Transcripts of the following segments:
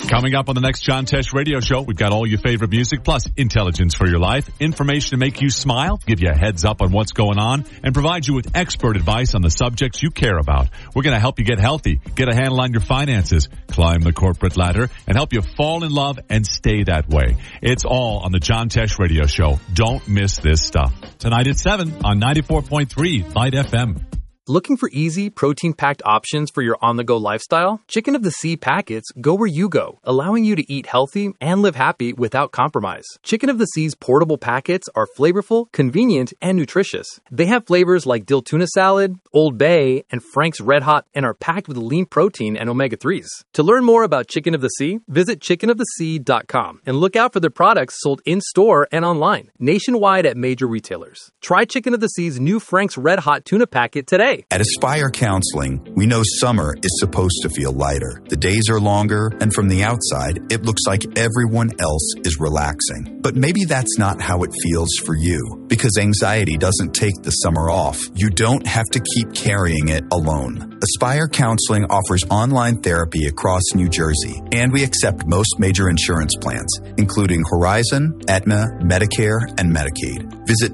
Coming up on the next John Tesh Radio Show, we've got all your favorite music, plus intelligence for your life, information to make you smile, give you a heads up on what's going on, and provide you with expert advice on the subjects you care about. We're going to help you get healthy, get a handle on your finances, climb the corporate ladder, and help you fall in love and stay that way. It's all on the John Tesh Radio Show. Don't miss this stuff. Tonight at 7 on 94.3 Light FM. Looking for easy, protein-packed options for your on-the-go lifestyle? Chicken of the Sea packets go where you go, allowing you to eat healthy and live happy without compromise. Chicken of the Sea's portable packets are flavorful, convenient, and nutritious. They have flavors like dill tuna salad, Old Bay, and Frank's Red Hot, and are packed with lean protein and omega-3s. To learn more about Chicken of the Sea, visit chickenofthesea.com and look out for their products sold in-store and online, nationwide at major retailers. Try Chicken of the Sea's new Frank's Red Hot tuna packet today. At Aspire Counseling, we know summer is supposed to feel lighter. The days are longer, and from the outside, it looks like everyone else is relaxing. But maybe that's not how it feels for you, because anxiety doesn't take the summer off. You don't have to keep carrying it alone. Aspire Counseling offers online therapy across New Jersey, and we accept most major insurance plans, including Horizon, Aetna, Medicare, and Medicaid. Visit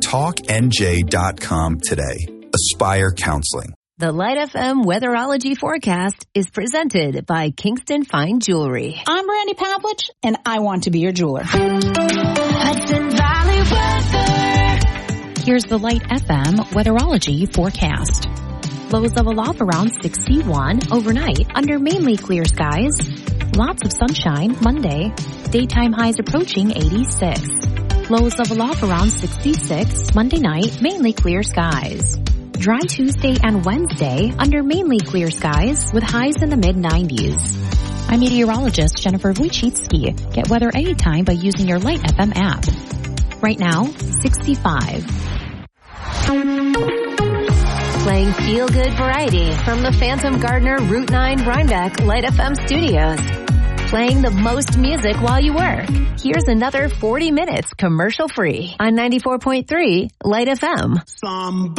talknj.com today. Aspire Counseling. The Light FM Weatherology Forecast is presented by Kingston Fine Jewelry. I'm Brandy Pavlich, and I want to be your jeweler. Hudson Valley weather. Here's the Light FM Weatherology Forecast. Lows level off around 61 overnight under mainly clear skies. Lots of sunshine Monday. Daytime highs approaching 86. Lows level off around 66 Monday night, mainly clear skies. Dry Tuesday and Wednesday under mainly clear skies with highs in the mid-90s. I'm meteorologist Jennifer Wojcicki. Get weather anytime by using your Light FM app. Right now, 65. Playing feel-good variety from the Phantom Gardener Route 9 Rhinebeck Light FM studios. Playing the most music while you work. Here's another 40 minutes commercial-free on 94.3 Light FM.